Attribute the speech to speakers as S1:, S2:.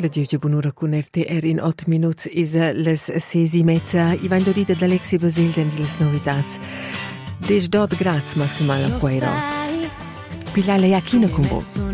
S1: La Giugia Bonura con RTR in 8 minuti is les 6:30. I vain dodida d'Alexi Basil gen di les novitats. Des dot grazie mas che mal a quei rots. Pilala Yakina con voi.